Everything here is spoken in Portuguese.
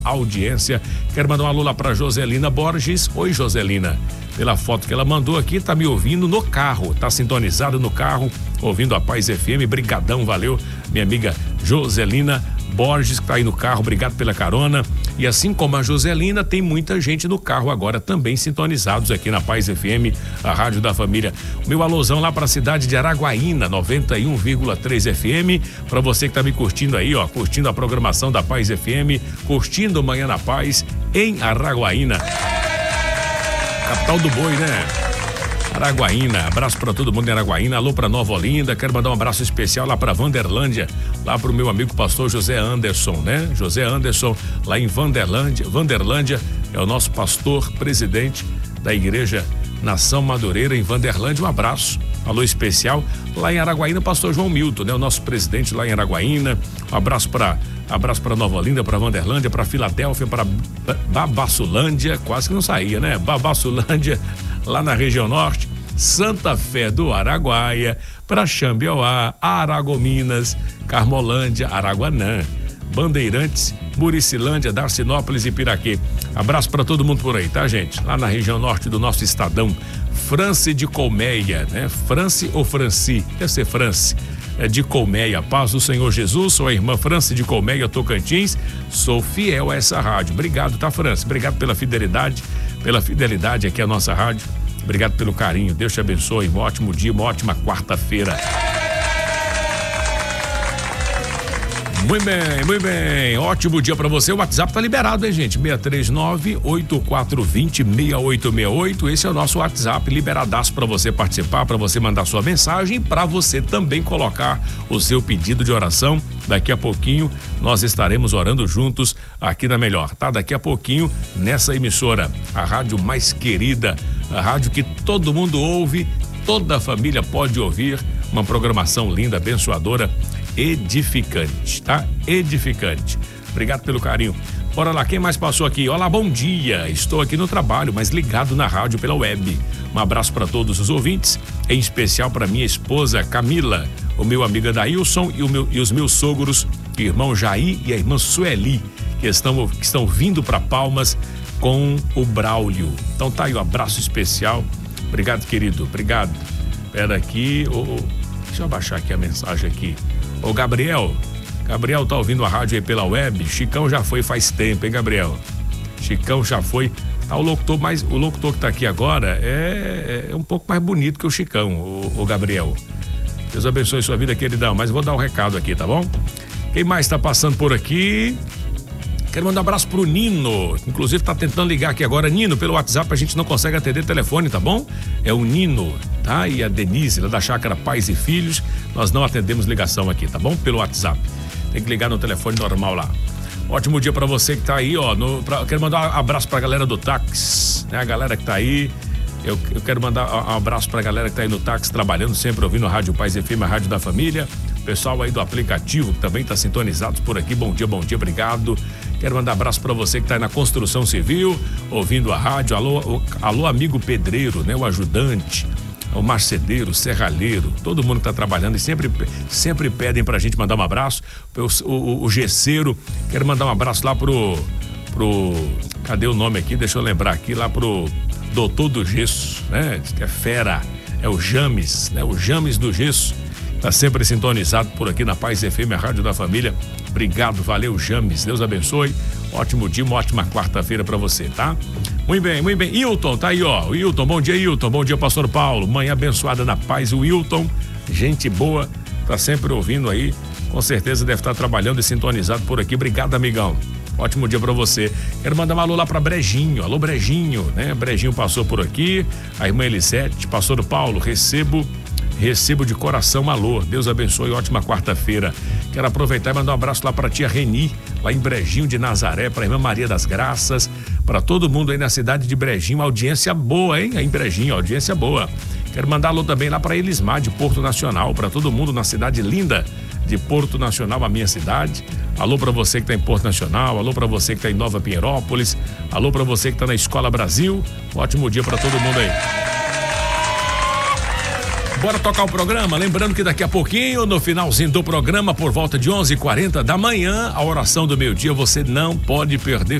audiência. Quero mandar um alô lá pra Joselina Borges. Oi, Joselina. Pela foto que ela mandou aqui, tá me ouvindo no carro, tá sintonizado no carro, ouvindo a Paz FM. Brigadão, valeu, minha amiga Joselina Borges, que tá aí no carro, obrigado pela carona. E assim como a Joselina, tem muita gente no carro agora também sintonizados aqui na Paz FM, a rádio da família. Meu alôzão lá pra cidade de Araguaína, 91,3 FM, pra você que tá me curtindo aí, ó, curtindo a programação da Paz FM, curtindo Manhã na Paz em Araguaína. Capital do boi, né? Araguaína, abraço pra todo mundo em Araguaína, alô pra Nova Olinda, quero mandar um abraço especial lá pra Vanderlândia, lá pro meu amigo pastor José Anderson, né? José Anderson, lá em Vanderlândia, é o nosso pastor presidente da igreja Nação Madureira em Vanderlândia, um abraço, alô especial, lá em Araguaína, pastor João Milton, né? O nosso presidente lá em Araguaína, um abraço pra Nova Olinda, pra Vanderlândia, pra Filadélfia, pra Babassulândia, quase que não saía, né? Babassulândia, lá na região norte, Santa Fé do Araguaia, pra Xambioá, Aragominas, Carmolândia, Araguanã, Bandeirantes, Muricilândia, Darcinópolis e Piraquê. Abraço pra todo mundo por aí, tá, gente? Lá na região norte do nosso estadão, France de Colmeia, né? France ou Franci? Deve ser France. É de Colmeia, paz do Senhor Jesus, sou a irmã France de Colmeia, Tocantins, sou fiel a essa rádio. Obrigado, tá, France? Obrigado pela fidelidade aqui à nossa rádio. Obrigado pelo carinho, Deus te abençoe, um ótimo dia, uma ótima quarta-feira. Muito bem, ótimo dia pra você. O WhatsApp tá liberado, hein, gente? 639-8420-6868. Esse é o nosso WhatsApp, liberadaço pra você participar, pra você mandar sua mensagem, pra você também colocar o seu pedido de oração. Daqui a pouquinho nós estaremos orando juntos aqui na Melhor, tá? Daqui a pouquinho nessa emissora, a rádio mais querida, a rádio que todo mundo ouve, toda a família pode ouvir, uma programação linda, abençoadora, edificante, tá? Edificante. Obrigado pelo carinho. Bora lá, quem mais passou aqui? Olá, bom dia. Estou aqui no trabalho, mas ligado na rádio pela web. Um abraço para todos os ouvintes, em especial para minha esposa Camila, o meu amigo Adailson e os meus sogros, o irmão Jair e a irmã Sueli, que estão vindo para Palmas com o Braulio. Então tá aí, um abraço especial. Obrigado, querido. Obrigado. Pera aqui. Deixa eu abaixar aqui a mensagem aqui. Ô, Gabriel tá ouvindo a rádio aí pela web? Chicão já foi faz tempo, hein, Gabriel? Chicão já foi. Tá, o locutor que tá aqui agora é um pouco mais bonito que o Chicão, o Gabriel. Deus abençoe sua vida, queridão, mas vou dar um recado aqui, tá bom? Quem mais tá passando por aqui? Quero mandar um abraço pro Nino, inclusive tá tentando ligar aqui agora. Nino, pelo WhatsApp a gente não consegue atender telefone, tá bom? É o Nino, tá? E a Denise, lá da Chácara Pais e Filhos, nós não atendemos ligação aqui, tá bom? Pelo WhatsApp. Tem que ligar no telefone normal lá. Ótimo dia pra você que tá aí, ó. Quero mandar um abraço pra galera do táxi, né? A galera que tá aí. Eu quero mandar um abraço pra galera que tá aí no táxi, trabalhando, sempre ouvindo a Rádio Paz FM, a Rádio da Família. Pessoal aí do aplicativo que também tá sintonizado por aqui. Bom dia, obrigado. Quero mandar abraço pra você que tá aí na construção civil, ouvindo a rádio. Alô, amigo pedreiro, né? O ajudante, o marceneiro, o serralheiro, todo mundo que tá trabalhando e sempre pedem pra gente mandar um abraço. O gesseiro, quero mandar um abraço lá pro cadê o nome aqui? Deixa eu lembrar aqui, lá pro doutor do gesso, né? Diz que é fera, é o James, né? O James do gesso, tá sempre sintonizado por aqui na Paz FM, a rádio da família. Obrigado, valeu, James, Deus abençoe. Ótimo dia, uma ótima quarta-feira pra você, tá? Muito bem. Hilton, tá aí, ó. O Hilton, bom dia, Hilton. Bom dia, pastor Paulo. Manhã abençoada na paz. O Hilton, gente boa, tá sempre ouvindo aí. Com certeza deve estar trabalhando e sintonizado por aqui. Obrigado, amigão. Ótimo dia pra você. Quero mandar um alô lá pra Brejinho. Alô, Brejinho, né? Brejinho passou por aqui. A irmã Elisete, pastor Paulo, recebo de coração, alô. Deus abençoe, ótima quarta-feira. Quero aproveitar e mandar um abraço lá pra tia Reni, lá em Brejinho de Nazaré, pra irmã Maria das Graças, pra todo mundo aí na cidade de Brejinho. Audiência boa, hein? Aí em Brejinho, audiência boa. Quero mandar alô também lá pra Elismar de Porto Nacional, pra todo mundo na cidade linda de Porto Nacional, a minha cidade. Alô pra você que tá em Porto Nacional, alô pra você que tá em Nova Pinheirópolis, alô pra você que tá na Escola Brasil. Ótimo dia pra todo mundo aí. Bora tocar o programa? Lembrando que daqui a pouquinho, no finalzinho do programa, por volta de 11h40 da manhã, a oração do meio-dia, você não pode perder.